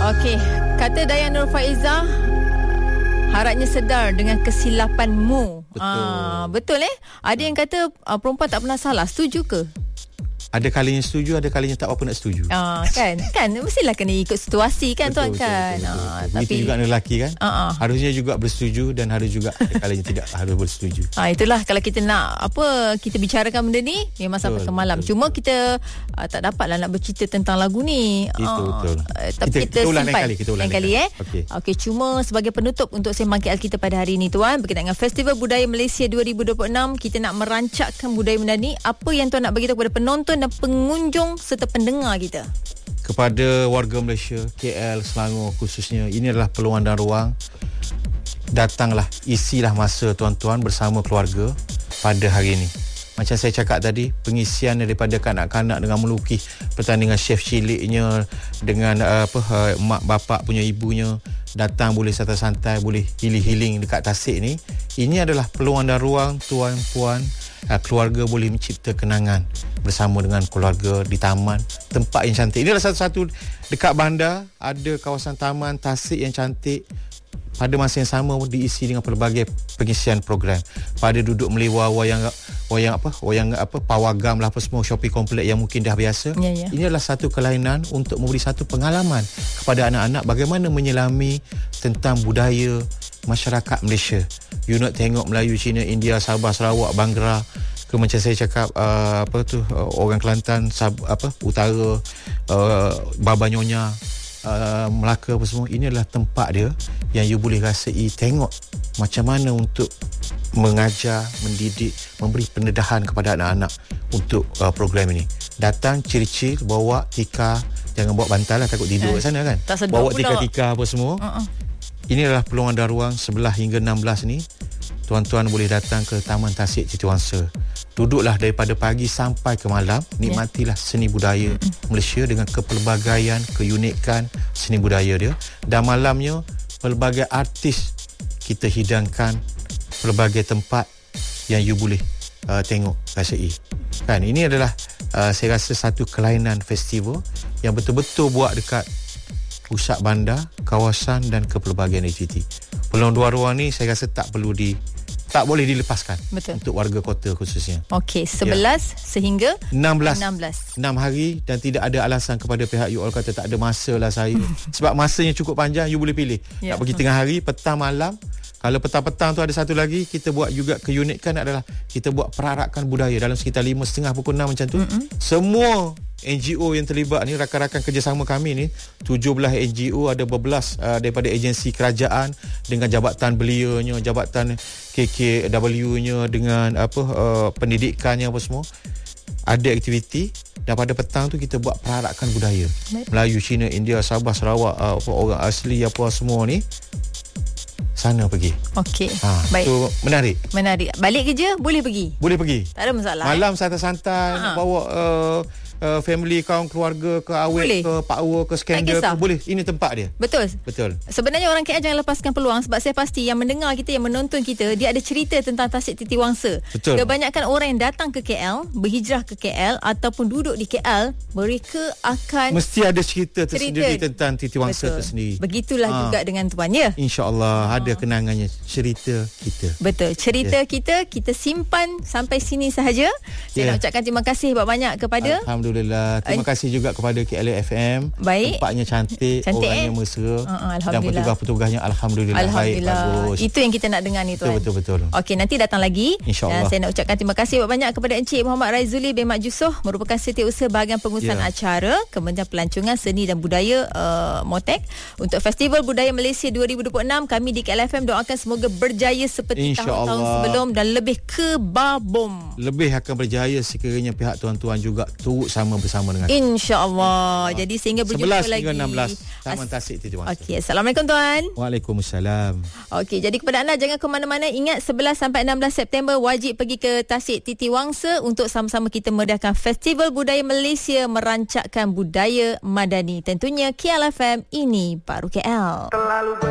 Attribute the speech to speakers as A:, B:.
A: Okey, kata Dayan Nur Faiza, harapnya sedar dengan kesilapanmu.
B: Betul.
A: Betul Ada yang kata perempuan tak pernah salah. Setuju ke?
B: Ada kalinya setuju, ada kalinya tak apa nak setuju.
A: Kan mestilah kena ikut situasi kan,
B: betul,
A: tuan kan.
B: Betul.
A: Tapi
B: itu juga lelaki kan. Harusnya juga bersetuju dan harus juga ada kalinya tidak harus bersetuju.
A: Itulah kalau kita nak kita bicarakan benda ni memang sampai ke malam. Cuma kita tak dapatlah nak bercerita tentang lagu ni.
B: Betul.
A: Tapi kita
B: ulang
A: simpan
B: lain kali.
A: Okey, cuma sebagai penutup untuk sembang KL kita pada hari ini, tuan, berkaitan dengan Festival Budaya Malaysia 2026, kita nak merancakkan budaya Madani. Apa yang tuan nak bagi tahu kepada penonton dan pengunjung serta pendengar kita?
B: Kepada warga Malaysia, KL, Selangor khususnya, ini adalah peluang dan ruang. Datanglah, isilah masa tuan-tuan bersama keluarga pada hari ini. Macam saya cakap tadi, pengisian daripada kanak-kanak dengan melukis, pertandingan chef ciliknya dengan mak bapak punya ibunya, datang boleh santai-santai, boleh healing dekat Tasik ni. Ini adalah peluang dan ruang tuan puan, keluarga boleh mencipta kenangan bersama dengan keluarga di taman, tempat yang cantik. Ini adalah satu-satu dekat bandar, ada kawasan taman Tasik yang cantik. Pada masa yang sama diisi dengan pelbagai pengisian program. Pada duduk meliwa wayang pawagam lah apa semua, shopping kompleks yang mungkin dah biasa. Ini adalah satu kelainan untuk memberi satu pengalaman kepada anak-anak bagaimana menyelami tentang budaya masyarakat Malaysia. You nak tengok Melayu, Cina, India, Sabah, Sarawak, Bangra, ke macam saya cakap orang Kelantan, Utara, Baba Nyonya, Melaka apa semua. Ini adalah tempat dia yang you boleh rasai, tengok macam mana untuk mengajar, mendidik, memberi pendedahan kepada anak-anak untuk program ini. Datang ciri-ciri, bawa tikar, jangan bawa bantal lah, takut tidur kat sana kan. Bawa tikar-tikar apa semua. Ini adalah peluang dan ruang 11 hingga 16 ni. Tuan-tuan boleh datang ke Taman Tasik Titiwangsa. Duduklah daripada pagi sampai ke malam. Nikmatilah seni budaya Malaysia dengan kepelbagaian, keunikan seni budaya dia. Dan malamnya, pelbagai artis kita hidangkan, pelbagai tempat yang you boleh tengok, rasai. Kan, ini adalah saya rasa satu kelainan festival yang betul-betul buat dekat pusat bandar, kawasan dan kepelbagaian aktiviti. Peluang dua ruang ni saya rasa tak boleh dilepaskan. Betul. Untuk warga kota khususnya.
A: Okey, 11 sehingga
B: 16 hari dan tidak ada alasan kepada pihak you all kata tak ada masa lah saya. Sebab masanya cukup panjang, you boleh pilih. Nak pergi tengah hari, petang, malam. Kalau petang-petang tu ada satu lagi, kita buat juga keunikan adalah kita buat perarakan budaya dalam sekitar 5.30 pukul 6 macam tu. Semua NGO yang terlibat ni, rakan-rakan kerjasama kami ni, 17 NGO, ada berbelas daripada agensi kerajaan dengan jabatan beliaunya, jabatan KKW-nya dengan pendidikannya apa semua. Ada aktiviti dan pada petang tu kita buat perarakan budaya. Melayu, Cina, India, Sabah, Sarawak, orang asli apa semua ni sana pergi. Okey. Baik. So, menarik.
A: Balik kerja boleh pergi.
B: Boleh pergi.
A: Tak ada masalah.
B: Malam santai-santai bawa family, kawan keluarga ke awet boleh. Ke pakwa ke skandal ke, boleh. Ini tempat dia.
A: Betul. Sebenarnya orang KL jangan lepaskan peluang, sebab saya pasti yang mendengar kita, yang menonton kita, dia ada cerita tentang Tasik Titiwangsa. Betul. Kebanyakan orang yang datang ke KL, berhijrah ke KL ataupun duduk di KL, mereka akan
B: mesti ada cerita tersendiri tentang Titiwangsa tersendiri.
A: Begitulah juga dengan tuan, ya.
B: InsyaAllah ada kenangannya, cerita kita.
A: Betul. Cerita kita simpan sampai sini sahaja. Saya nak ucapkan terima kasih banyak kepada
B: Alhamdulillah. Terima kasih juga kepada KLA FM.
A: Baik.
B: Tempatnya cantik orangnya mesra. Dan petugas-petugasnya Alhamdulillah baik, bagus.
A: Itu yang kita nak dengar ni, tuan.
B: Betul.
A: Okey, nanti datang lagi.
B: InsyaAllah.
A: Dan saya nak ucapkan terima kasih banyak kepada Encik Muhammad Raizuli bin Mat Jusoh, merupakan Setiausaha Bahagian Pengurusan Acara Kementerian Pelancongan Seni dan Budaya MOTEK untuk Festival Budaya Malaysia 2026. Kami di KLFM doakan semoga berjaya seperti tahun-tahun sebelum dan lebih kebabom.
B: Lebih akan berjaya sekiranya pihak tuan-tuan juga turut sama bersama dengan
A: InsyaAllah. Jadi sehingga berjumpa
B: 11
A: lagi
B: 11 Taman Tasik Titiwangsa.
A: Okey, Assalamualaikum tuan.
B: Waalaikumsalam.
A: Okey, jadi kepada anda jangan ke mana-mana, ingat 11 sampai 16 September wajib pergi ke Tasik Titiwangsa untuk sama-sama kita meriahkan Festival Budaya Malaysia, merancakkan budaya Madani. Tentunya KLFM, ini baru KL.